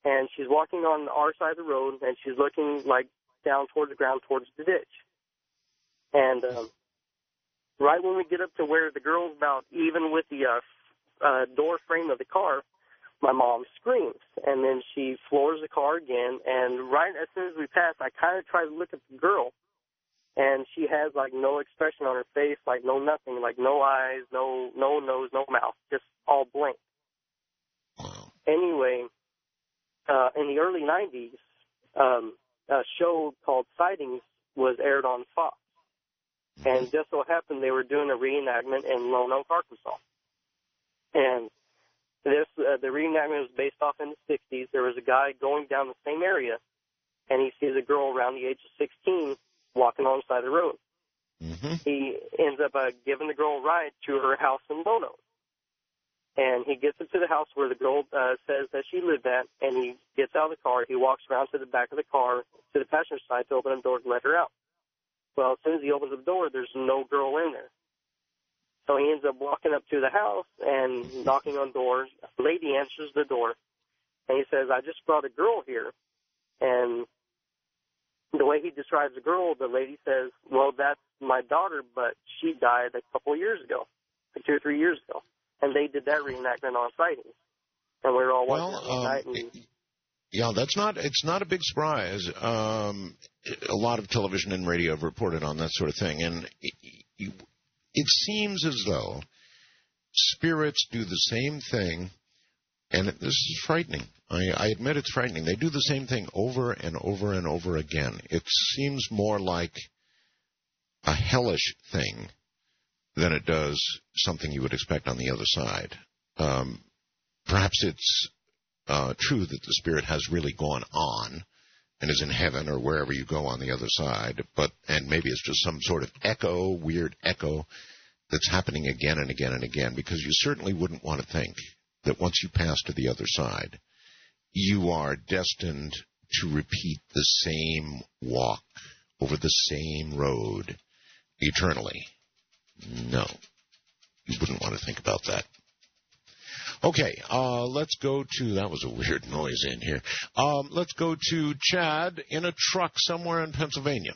and she's walking on our side of the road, and she's looking like down towards the ground, towards the ditch. And right when we get up to where the girl's about even with the door frame of the car, my mom screams, and then she floors the car again. And right as soon as we pass, I kind of try to look at the girl, and she has like no expression on her face, like no nothing, like no eyes, no nose, no mouth, just all blank. Anyway, in the early 90s, a show called Sightings was aired on Fox. And just so happened they were doing a reenactment in Lone Oak, Arkansas. And the reenactment was based off in the 60s. There was a guy going down the same area, and he sees a girl around the age of 16 walking on the side of the road. Mm-hmm. He ends up giving the girl a ride to her house in Lone Oak. And he gets up to the house where the girl says that she lived at, and he gets out of the car. He walks around to the back of the car, to the passenger side, to open the door to let her out. Well, as soon as he opens the door, there's no girl in there. So he ends up walking up to the house and knocking on doors. A lady answers the door, and he says, I just brought a girl here. And the way he describes the girl, the lady says, well, that's my daughter, but she died a couple of years ago, like 2 or 3 years ago. And they did that reenactment on Sightings. And we were all watching it at night. Yeah, it's not a big surprise. A lot of television and radio have reported on that sort of thing. And it seems as though spirits do the same thing, and this is frightening. I admit it's frightening. They do the same thing over and over and over again. It seems more like a hellish thing than it does something you would expect on the other side. Perhaps it's true that the spirit has really gone on and is in heaven or wherever you go on the other side, and maybe it's just some sort of weird echo that's happening again and again and again, because you certainly wouldn't want to think that once you pass to the other side, you are destined to repeat the same walk over the same road eternally. No, you wouldn't want to think about that. Okay, let's go to, that was a weird noise in here. Let's go to Chad in a truck somewhere in Pennsylvania.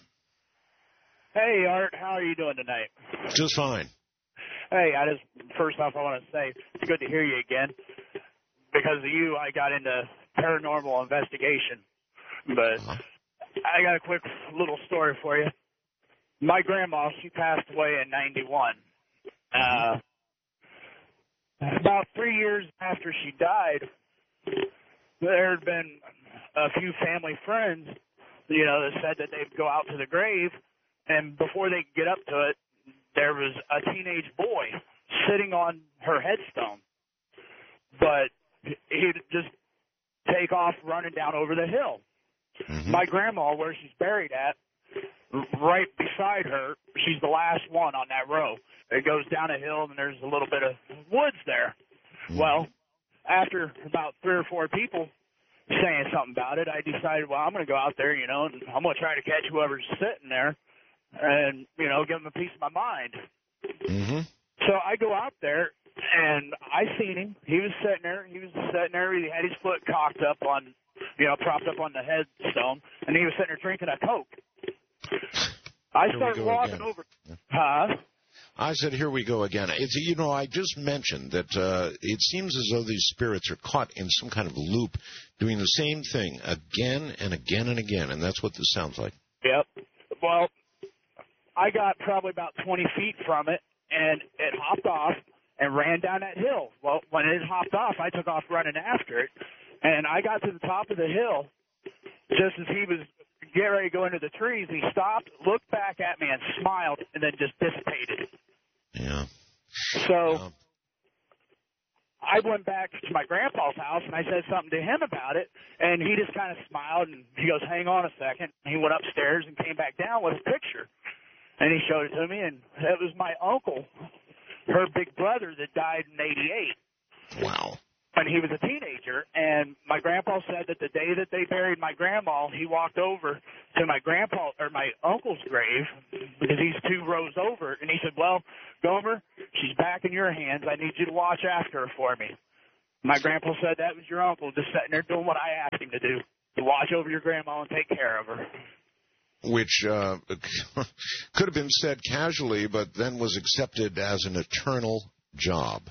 Hey, Art, how are you doing tonight? Just fine. Hey, first off, I want to say it's good to hear you again. Because of you, I got into paranormal investigation. But I got a quick little story for you. My grandma, she passed away in 91. About 3 years after she died, there had been a few family friends, that said that they'd go out to the grave, and before they could get up to it, there was a teenage boy sitting on her headstone. But he'd just take off running down over the hill. Mm-hmm. My grandma, where she's buried at, right beside her, she's the last one on that row. It goes down a hill, and there's a little bit of woods there. Well, after about 3 or 4 people saying something about it, I decided, well, I'm going to go out there, and I'm going to try to catch whoever's sitting there and, give them a piece of my mind. Mm-hmm. So I go out there, and I seen him. He was sitting there. He had his foot cocked up on, propped up on the headstone, and he was sitting there drinking a Coke. I started walking over. Huh? I said, here we go again. It's, I just mentioned that it seems as though these spirits are caught in some kind of loop, doing the same thing again and again and again, and that's what this sounds like. Yep. Well, I got probably about 20 feet from it, and it hopped off and ran down that hill. Well, when it hopped off, I took off running after it, and I got to the top of the hill just as he was getting ready to go into the trees. He stopped, looked back at me, and smiled, and then just dissipated. Yeah. So I went back to my grandpa's house, and I said something to him about it, and he just kind of smiled, and he goes, hang on a second. And he went upstairs and came back down with a picture, and he showed it to me, and it was my uncle, her big brother, that died in 88. Wow. And he was a teenager, and my grandpa said that the day that they buried my grandma, he walked over to my uncle's grave, because he's 2 rows over, and he said, well, Gomer, she's back in your hands. I need you to watch after her for me. My grandpa said that was your uncle just sitting there doing what I asked him to do, to watch over your grandma and take care of her. Which could have been said casually, but then was accepted as an eternal job.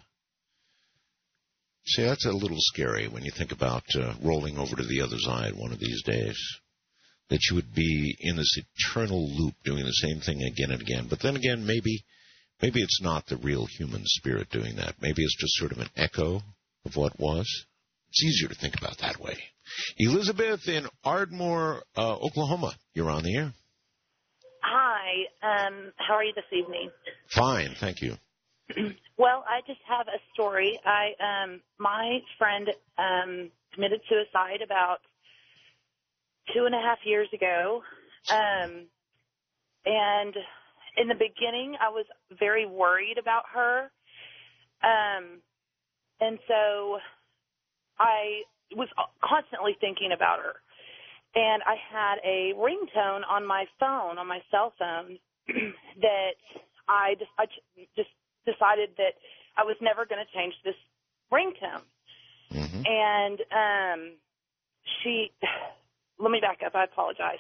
See, that's a little scary when you think about rolling over to the other side one of these days, that you would be in this eternal loop doing the same thing again and again. But then again, maybe it's not the real human spirit doing that. Maybe it's just sort of an echo of what was. It's easier to think about that way. Elizabeth in Ardmore, Oklahoma. You're on the air. Hi. How are you this evening? Fine, thank you. Well, I just have a story. My friend committed suicide about 2.5 years ago. And in the beginning, I was very worried about her. And so I was constantly thinking about her. And I had a ringtone on my phone, on my cell phone, that I just decided that I was never going to change this ringtone. Mm-hmm. And let me back up. I apologize.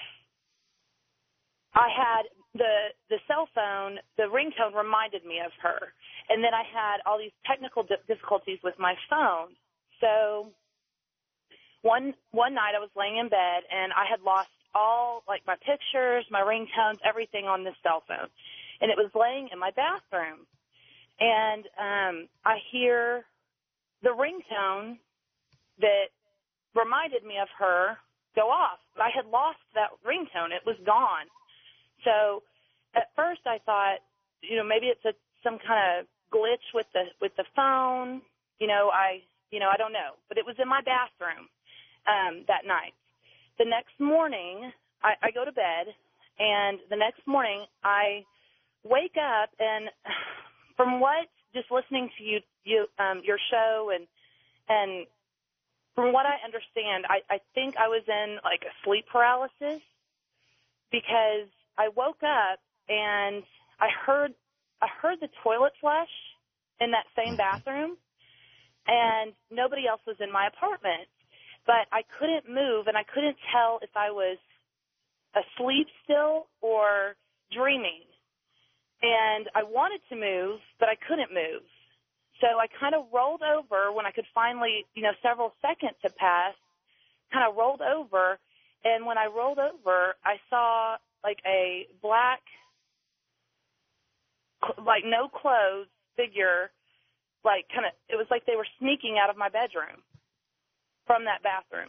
I had the cell phone, the ringtone reminded me of her. And then I had all these technical difficulties with my phone. So one night I was laying in bed and I had lost all, like, my pictures, my ringtones, everything on this cell phone. And it was laying in my bathroom. And I hear the ringtone that reminded me of her go off. I had lost that ringtone. It was gone. So at first I thought, maybe it's some kind of glitch with the phone. I don't know. But it was in my bathroom that night. The next morning, I go to bed, and the next morning I wake up, and from just listening to your show, and from what I understand, I think I was in like a sleep paralysis, because I woke up and I heard the toilet flush in that same bathroom, and nobody else was in my apartment. But I couldn't move, and I couldn't tell if I was asleep still or dreaming. And I wanted to move, but I couldn't move. So I kind of rolled over when I could finally, several seconds had passed, kind of rolled over. And when I rolled over, I saw like a black, like no clothes figure, like it was like they were sneaking out of my bedroom from that bathroom.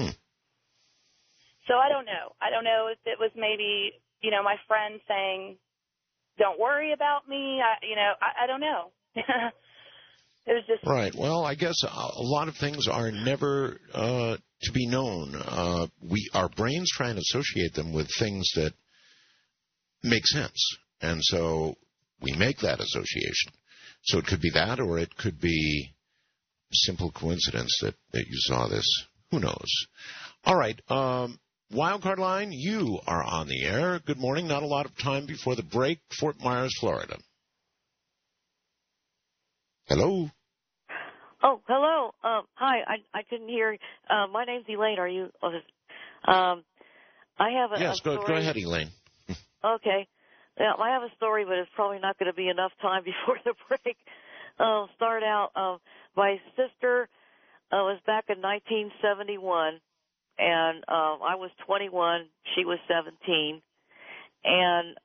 So I don't know. I don't know if it was maybe, my friend saying, don't worry about me. I don't know. It was just... Right. Well, I guess a lot of things are never to be known. Our brains try and associate them with things that make sense. And so we make that association. So it could be that, or it could be simple coincidence that you saw this. Who knows? All right. Wildcard line, you are on the air. Good morning. Not a lot of time before the break. Fort Myers, Florida. Hello. Oh, hello. Hi. I couldn't hear. My name's Elaine. Are you? I have a yes. story. Go ahead, Elaine. Okay. Yeah, I have a story, but it's probably not going to be enough time before the break. Start out. My sister was back in 1971, and I was 21. She was 17, and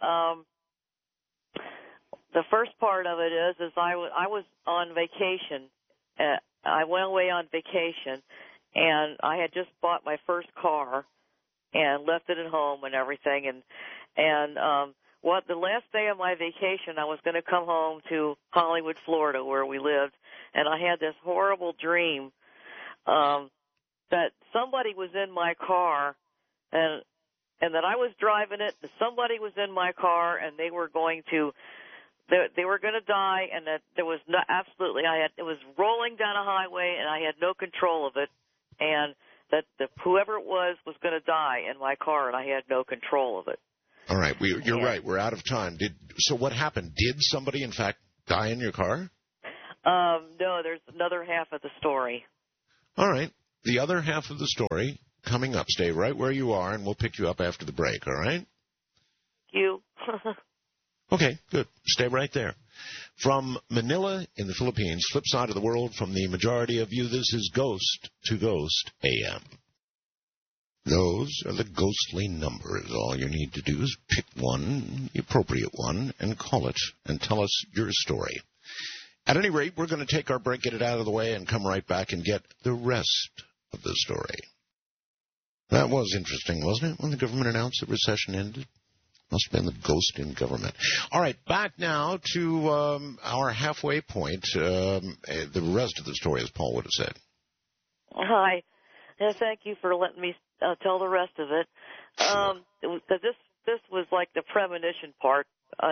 the first part of it is I was on vacation. I went away on vacation, and I had just bought my first car and left it at home and everything. And the last day of my vacation, I was going to come home to Hollywood, Florida, where we lived, and I had this horrible dream that somebody was in my car, and that I was driving it, and somebody was in my car, and they were going to die, and that there was it was rolling down a highway, and I had no control of it, and that whoever it was going to die in my car, and I had no control of it. All right, you're right. We're out of time. So what happened? Did somebody, in fact, die in your car? No, there's another half of the story. All right. The other half of the story coming up. Stay right where you are, and we'll pick you up after the break, all right? You. Okay, good. Stay right there. From Manila in the Philippines, flip side of the world from the majority of you, this is Ghost to Ghost AM. Those are the ghostly numbers. All you need to do is pick one, the appropriate one, and call it, and tell us your story. At any rate, we're going to take our break, get it out of the way, and come right back and get the rest of the story. That was interesting, wasn't it, when the government announced the recession ended? Must have been the ghost in government. All right, back now to our halfway point. The rest of the story, as Paul would have said. Hi. Thank you for letting me tell the rest of it. This was like the premonition part.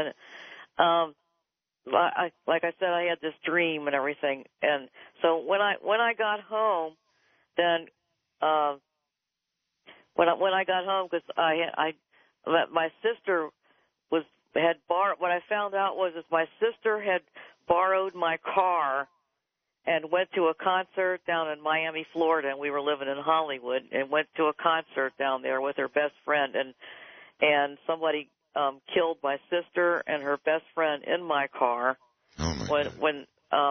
Like I said, I had this dream and everything, and so when I got home, then when I got home, because my sister had borrowed. What I found out was my sister had borrowed my car and went to a concert down in Miami, Florida, and we were living in Hollywood, and went to a concert down there with her best friend, and somebody killed my sister and her best friend in my car. Oh my when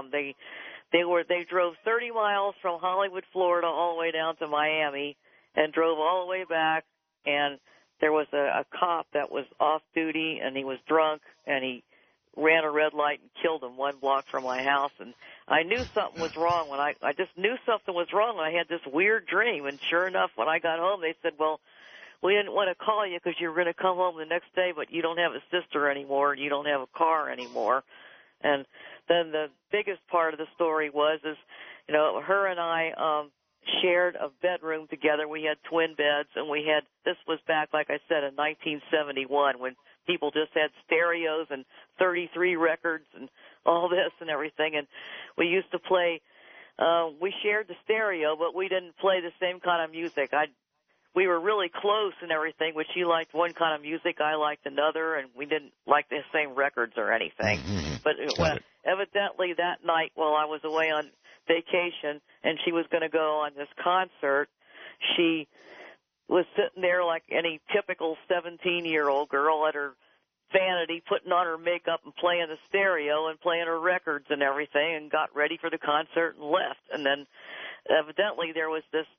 they drove 30 miles from Hollywood, Florida, all the way down to Miami, and drove all the way back, and there was a cop that was off duty, and he was drunk, and he ran a red light and killed him 1 block from my house. And I knew something was wrong when I just knew something was wrong when I had this weird dream. And sure enough, when I got home, they said, well, we didn't want to call you because you were going to come home the next day, but you don't have a sister anymore, and you don't have a car anymore. And then the biggest part of the story was, her and I shared a bedroom together. We had twin beds, and this was back, like I said, in 1971, when people just had stereos and 33 records and all this and everything. And we used to play, we shared the stereo, but we didn't play the same kind of music. We were really close and everything, but she liked one kind of music, I liked another, and we didn't like the same records or anything. Mm-hmm. But evidently that night while I was away on vacation and she was going to go on this concert, she was sitting there like any typical 17-year-old girl at her vanity, putting on her makeup and playing the stereo and playing her records and everything, and got ready for the concert and left. And then evidently there was this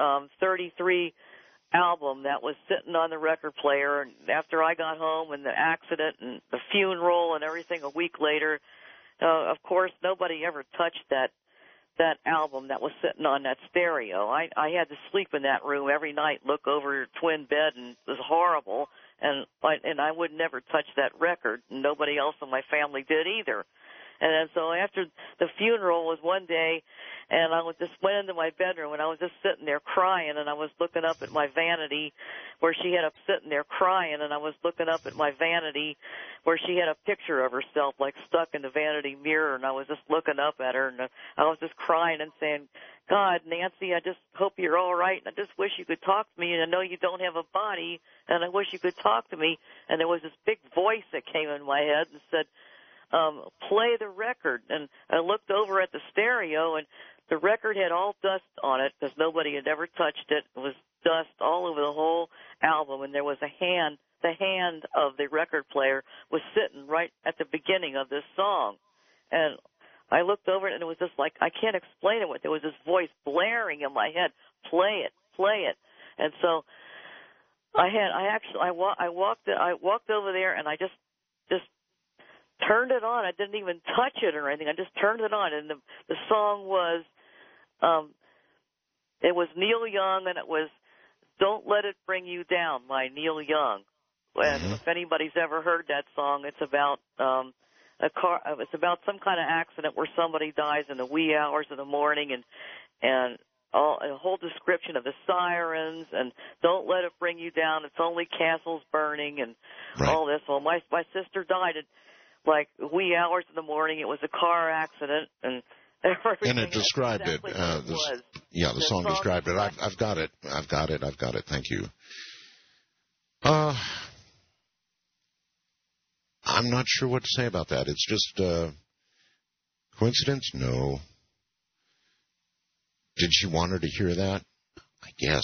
33 album that was sitting on the record player, and after I got home and the accident and the funeral and everything a week later, of course nobody ever touched that album that was sitting on that stereo. I had to sleep in that room every night, look over your twin bed, and it was horrible, and I would never touch that record, and nobody else in my family did either. And then so after the funeral was one day, and I just went into my bedroom, and I was just sitting there crying, and I was looking up at my vanity where she had sitting there crying, and I was looking up at my vanity where she had a picture of herself, like stuck in the vanity mirror, and I was just looking up at her, and I was just crying and saying, God, Nancy, I just hope you're all right, and I just wish you could talk to me, and I know you don't have a body, and I wish you could talk to me. And there was this big voice that came in my head and said, play the record. And I looked over at the stereo, and the record had all dust on it because nobody had ever touched it. It was dust all over the whole album, and there was the hand of the record player was sitting right at the beginning of this song. And I looked over it, and it was just like, I can't explain it. There was this voice blaring in my head, play it, play it. And so I walked over there, and I just turned it on. I didn't even touch it or anything. I just turned it on, and the song was, it was Neil Young, and it was "Don't Let It Bring You Down" by Neil Young. And if anybody's ever heard that song, it's about it's about some kind of accident where somebody dies in the wee hours of the morning, and a whole description of the sirens and "Don't let it bring you down. It's only castles burning," and all this. Well, my sister died at like wee hours in the morning. It was a car accident, and everything. And it described exactly it. The song described it. I've got it. Thank you. I'm not sure what to say about that. It's just Coincidence? No. Did she want her to hear that? I guess.